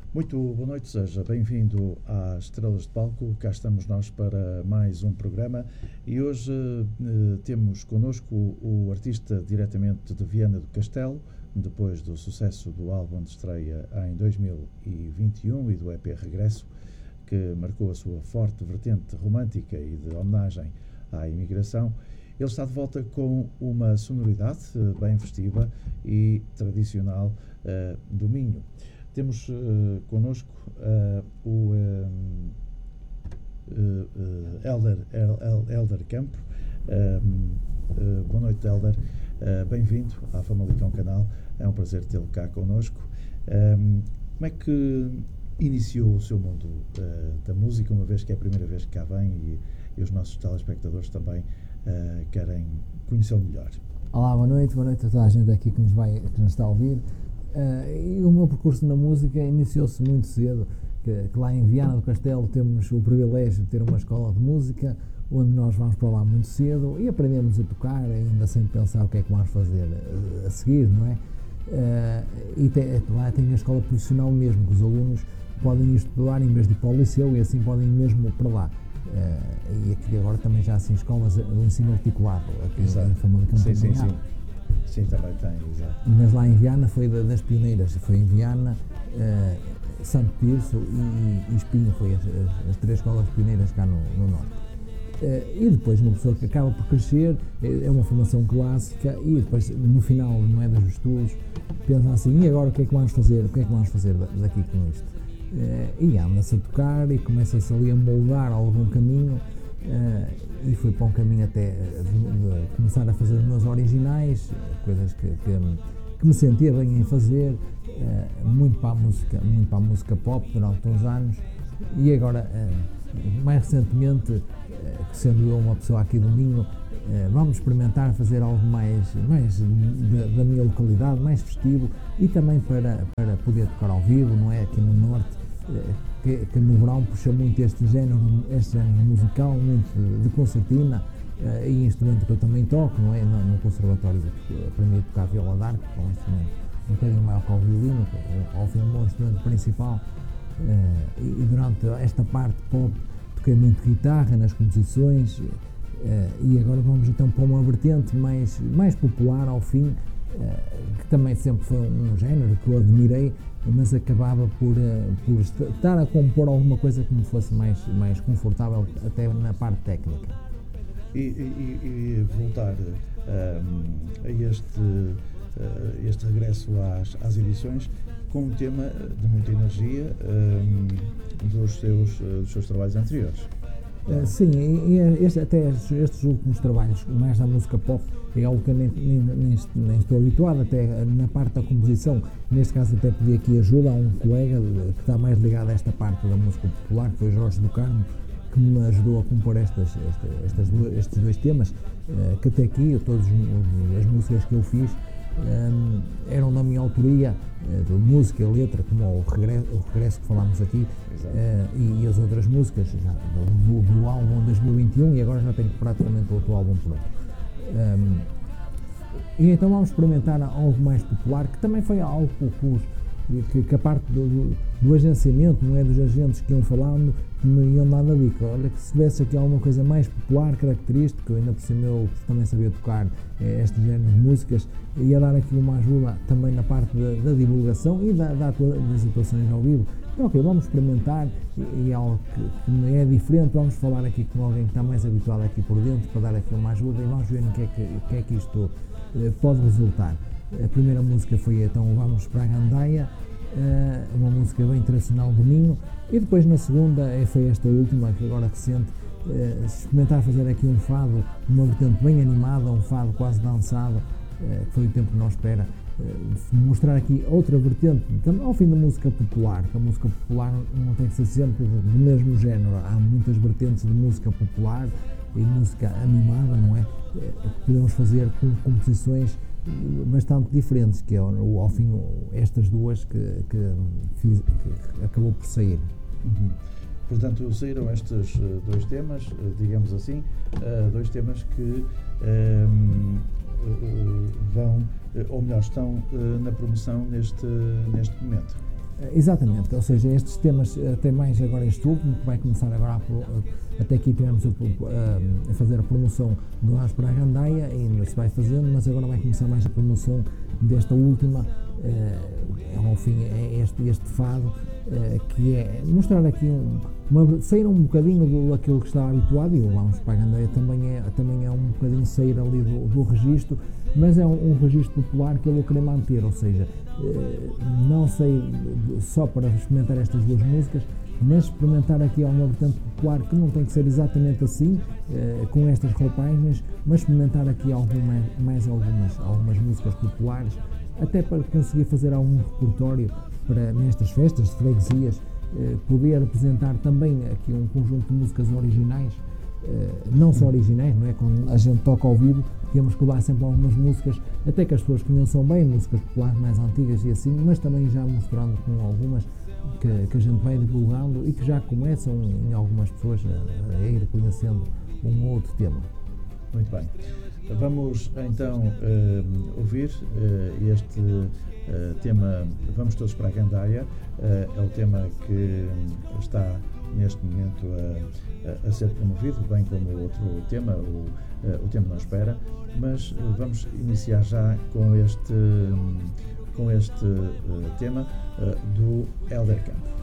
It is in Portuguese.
Muito boa noite, seja bem-vindo às Estrelas de Palco. Cá estamos nós para mais um programa e hoje temos connosco o artista diretamente de Viana do Castelo, depois do sucesso do álbum de estreia em 2021 e do EP Regresso, que marcou a sua forte vertente romântica e de homenagem à imigração. Ele está de volta com uma sonoridade bem festiva e tradicional do Minho. Temos connosco o Hélder Campo. Boa noite, Hélder. Bem-vindo à Famalicão Canal. É um prazer tê-lo cá connosco. Como é que iniciou o seu mundo da música, uma vez que é a primeira vez que cá vem e os nossos telespectadores também querem conhecê-lo melhor? Olá, boa noite a toda a gente aqui que nos está a ouvir. E o meu percurso na música iniciou-se muito cedo, que lá em Viana do Castelo temos o privilégio de ter uma escola de música, onde nós vamos para lá muito cedo e aprendemos a tocar, ainda sem pensar o que é que vamos fazer a seguir, não é? Lá tem a escola profissional mesmo, que os alunos podem ir estudar em vez de ir para o liceu e assim podem ir mesmo para lá. E aqui agora também já há assim escolas de ensino articulado, aqui em Famalicão também há. Sim, também tem, exato. Mas lá em Viana foi das pioneiras, foi em Viana, Santo Tirso e Espinho, foi as três escolas pioneiras cá no Norte. E depois uma pessoa que acaba por crescer, é uma formação clássica e depois no final, não é, dos estudos, pensa assim, e agora o que é que vamos fazer, daqui com isto? E anda-se a tocar e começa-se ali a moldar algum caminho. E fui para um caminho até de começar a fazer os meus originais, coisas que me sentia bem em fazer, muito para a música pop durante uns anos, e agora, mais recentemente, sendo eu uma pessoa aqui do Minho, vamos experimentar fazer algo mais da minha localidade, mais festivo, e também para poder tocar ao vivo, não é, aqui no Norte, que no verão puxa muito este género musical, muito de concertina, e instrumento que eu também toco, não é? No conservatório aprendi a tocar viola d'arco, que é um instrumento um bocadinho maior que o violino, ao fim é o meu instrumento principal, e durante esta parte pop toquei muito guitarra nas composições, e agora vamos então para uma vertente mais popular ao fim, que também sempre foi um género que eu admirei, mas acabava por estar a compor alguma coisa que me fosse mais confortável até na parte técnica. E voltar a este regresso às edições com um tema de muita energia dos seus trabalhos anteriores. Sim, estes últimos trabalhos, mais da música pop, é algo que eu nem estou habituado, até na parte da composição. Neste caso até pedi aqui ajuda a um colega que está mais ligado a esta parte da música popular, que foi Jorge do Carmo, que me ajudou a compor estes dois temas, que até aqui, todas as músicas que eu fiz eram da minha autoria, de música e letra, como o Regresso que falámos aqui, e as outras músicas já do álbum 2021, e agora já tenho praticamente outro álbum pronto. E então vamos experimentar algo mais popular, que também foi algo que a parte do agenciamento, não é, dos agentes que iam falando, me iam dando a dica, olha, que se tivesse aqui alguma coisa mais popular, característica, ainda por cima eu também sabia tocar este género de músicas, ia dar aqui uma ajuda também na parte da divulgação e das atuações ao vivo. Então, ok, vamos experimentar, e algo que me é diferente, vamos falar aqui com alguém que está mais habituado aqui por dentro, para dar aqui uma ajuda, e vamos ver no que é que isto pode resultar. A primeira música foi então Vamos para a Gandaia, uma música bem tradicional do Minho, e depois na segunda foi esta última, que agora recente, experimentar fazer aqui um fado, uma vertente bem animada, um fado quase dançado, que foi o tempo que não espera, mostrar aqui outra vertente, ao fim da música popular, que a música popular não tem que ser sempre do mesmo género, há muitas vertentes de música popular e música animada, não é? Que podemos fazer com composições bastante diferentes, que é ao fim estas duas que acabou por sair. Uhum. Portanto, saíram estes dois temas, digamos assim, dois temas que vão, ou melhor, estão na promoção neste momento. Exatamente, ou seja, estes temas, até mais agora este último, que vai começar agora até aqui tivemos a fazer a promoção do Vamos para a Gandaia, ainda se vai fazendo, mas agora vai começar mais a promoção desta última, ao fim, este fado, que é mostrar aqui sair um bocadinho daquilo que está habituado, e o Vamos para a Gandaia também é um bocadinho sair ali do registro, mas é um registro popular que eu vou querer manter, ou seja, não sei só para experimentar estas duas músicas, mas experimentar aqui alguma vertente popular que não tem que ser exatamente assim, com estas roupagens, mas experimentar aqui algumas músicas populares, até para conseguir fazer algum repertório para nestas festas de freguesias, poder apresentar também aqui um conjunto de músicas originais, não só originais, não é? Quando a gente toca ao vivo, temos que levar sempre algumas músicas, até que as pessoas conheçam bem, músicas populares mais antigas e assim, mas também já mostrando com algumas que a gente vai divulgando e que já começam em algumas pessoas a ir conhecendo um ou outro tema. Muito bem. Vamos então ouvir este tema Vamos Todos para a Gandaia. É o tema que está neste momento a ser promovido, bem como o outro tema, o Tempo Não Espera, mas vamos iniciar já com este tema do Helder Campo.